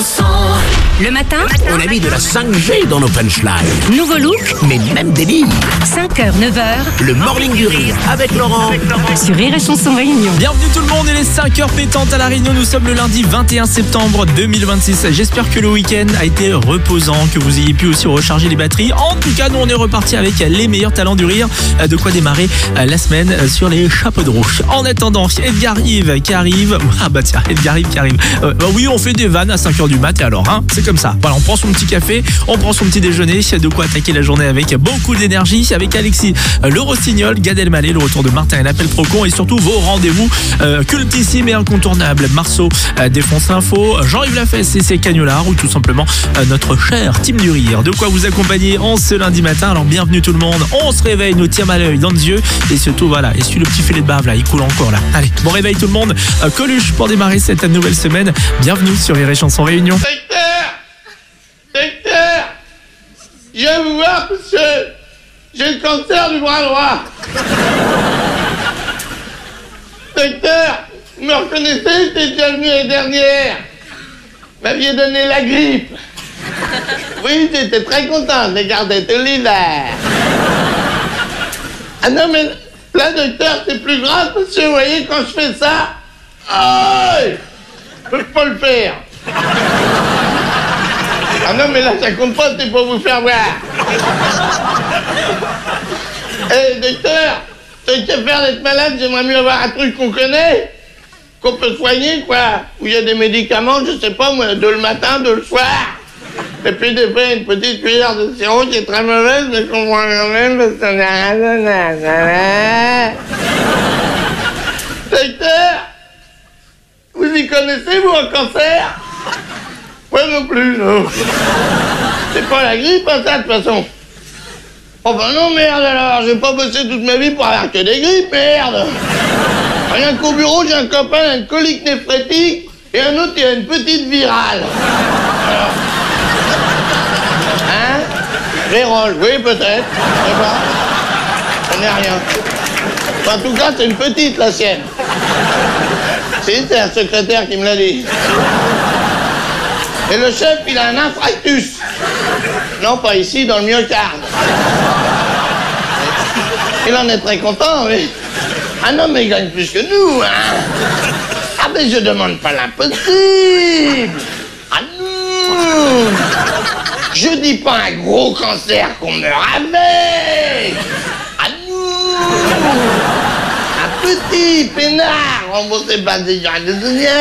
chanson. Le matin, On a mis de la 5G dans nos punchlines. nouveau look, Mais même des livres. 5h, 9h, Le morning du rire avec Laurent. sur Rire et Chanson Réunion. Bienvenue tout le monde, il est 5h pétantes à La Réunion, nous sommes le lundi 21 septembre 2026. J'espère que le week-end a été reposant, que vous ayez pu aussi recharger les batteries. En tout cas, nous on est reparti avec les meilleurs talents du rire, de quoi démarrer la semaine sur les chapeaux de roue. En attendant, Edgar Yves qui arrive. Ah bah tiens, Edgar Yves qui arrive. Oui, on fait des vannes à 5h du mat et alors, hein, c'est comme ça. Voilà, on prend son petit café, on prend son petit déjeuner, de quoi attaquer la journée avec beaucoup d'énergie, avec Alexis le Rossignol, Gad Elmaleh, le retour de Martin et l'appel Procon et surtout vos rendez-vous cultissimes et incontournables. Marceau défonce l'info, Jean-Yves Lafesse et ses canulars ou tout simplement notre cher team du rire. De quoi vous accompagner en ce lundi matin. Alors bienvenue tout le monde, on se réveille, nous tire à l'œil dans les yeux et surtout voilà, essuie le petit filet de bave là, il coule encore là. Allez, bon réveil tout le monde, Coluche pour démarrer cette nouvelle semaine. Bienvenue sur Rire et Chanson Réunion. Docteur, je viens vous voir parce que j'ai le cancer du bras droit. Docteur, vous me reconnaissez, j'étais déjà venu l'année dernière. Vous m'aviez donné la grippe. Oui, j'étais très content de garder tout l'hiver. Ah non, mais là, docteur, c'est plus grave parce que vous voyez, quand je fais ça, aïe, je peux pas le faire. Ah non, mais là, ça compte pas, c'est pour vous faire voir. Eh, docteur, tant qu'à faire d'être malade, j'aimerais mieux avoir un truc qu'on connaît, qu'on peut soigner, quoi. Où il y a des médicaments, je sais pas, moi, de le matin, de le soir. Et puis, des fois, une petite cuillère de sirop qui est très mauvaise, mais qu'on voit quand même, parce qu'on a rien. Docteur, vous y connaissez, vous, un cancer? Moi non plus, non. C'est pas la grippe, hein, ça, de toute façon. Oh ben non, merde, alors. J'ai pas bossé toute ma vie pour avoir que des grippes, merde. Rien qu'au bureau, j'ai un copain, il a une colique néphrétique, et un autre, il a une petite virale. Alors. Hein? Vérole, oui, peut-être. Je sais pas. Je connais rien. En tout cas, c'est une petite, la sienne. Si, c'est un secrétaire qui me l'a dit. Et le chef, il a un infarctus. Non, pas ici, dans le myocarde. Il en est très content, mais... Ah non, mais il gagne plus que nous, hein. Ah, mais je demande pas l'impossible. Ah non. Je dis pas un gros cancer qu'on meurt avec. Ah non. Un petit peinard remboursé par des gens de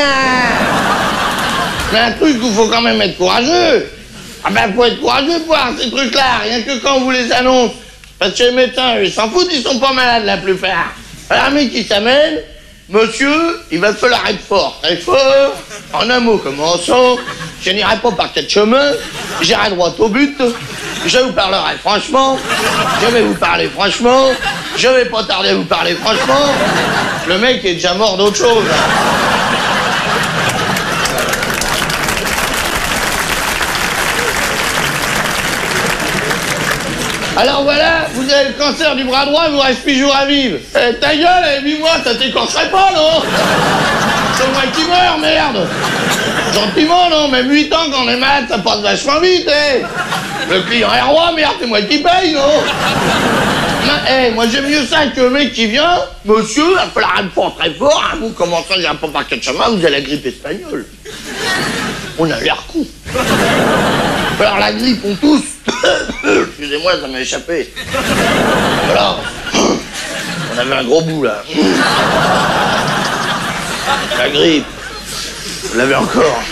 mais un truc où il faut quand même être courageux. Ah ben, faut être courageux pour voir ces trucs-là, rien que quand on vous les annonce. Parce que les médecins, ils s'en foutent, ils sont pas malades la plupart. Alors, un mec qui s'amène, monsieur, il va falloir être fort, très fort. En un mot, commençons. Je n'irai pas par quatre chemins, j'irai droit au but. Je vous parlerai franchement, je vais vous parler franchement, je vais pas tarder à vous parler franchement. Le mec est déjà mort d'autre chose. Alors voilà, vous avez le cancer du bras droit, il vous reste 8 jours à vivre. Eh, ta gueule, 8 mois, ça t'écorcherait pas, non? C'est moi qui meurs, merde. Gentiment, non, même 8 ans quand on est malade, ça passe vachement vite, eh. Le client est roi, merde, c'est moi qui paye, non? Eh, moi j'aime mieux ça que le mec qui vient, monsieur, il va falloir être fort, très fort, hein, vous commencez à dire pas par quel chemin, vous avez la grippe espagnole. On a l'air con. Alors la grippe, on tousse. Excusez-moi, ça m'a échappé. Voilà. On avait un gros bout, là. La grippe. Vous l'avez encore.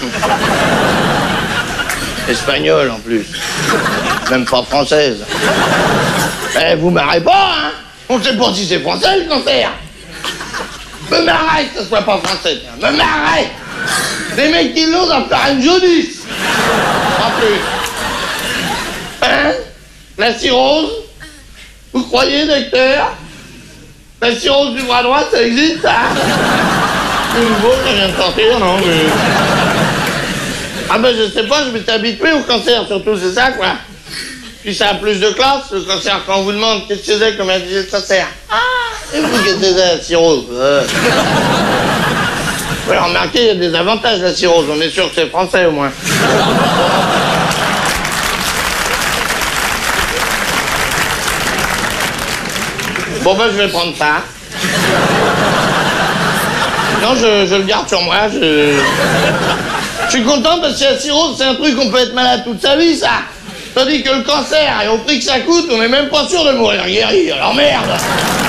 Espagnole, en plus. Même pas française. Eh, vous marrez pas, hein? On sait pas si c'est français, le cancer. Me marrez que ce soit pas français, tiens. Me marrez. Les mecs qui l'ont doivent faire une jaunisse. En plus. Hein? La cirrhose? Vous croyez, docteur? La cirrhose du bras droit, ça existe, ça? C'est nouveau, ça vient de sortir, non, mais... Ah ben, je sais pas, je m'étais habitué au cancer, surtout, c'est ça, quoi. Puis ça a plus de classe, le cancer, quand on vous demande qu'est-ce que c'est, comment disait le cancer. Ah! Et vous, qu'est-ce que c'est, la cirrhose? Ouais, remarquez, il y a des avantages, la cirrhose. On est sûr que c'est français, au moins. Bon, ben, je vais prendre ça. Non, je le garde sur moi. Je suis content parce que la cirrhose, c'est un truc qu'on peut être malade toute sa vie, ça. Tandis que le cancer, et au prix que ça coûte, on n'est même pas sûr de mourir guéri. Alors merde.